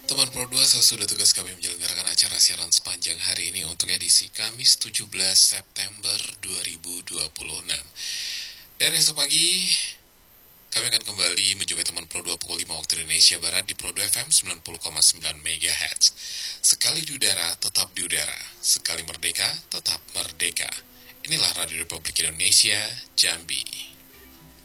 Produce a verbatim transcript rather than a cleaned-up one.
Teman Pro dua, sesudah tugas kami menyelenggarakan acara siaran sepanjang hari ini untuk edisi Kamis tujuh belas September dua ribu dua puluh enam. Dan esok pagi, kami akan kembali menjumpai teman Pro dua pukul lima waktu Indonesia Barat di Pro dua F M sembilan puluh koma sembilan MHz. Sekali di udara, tetap di udara. Sekali merdeka, tetap merdeka. Inilah Radio Republik Indonesia, Jambi.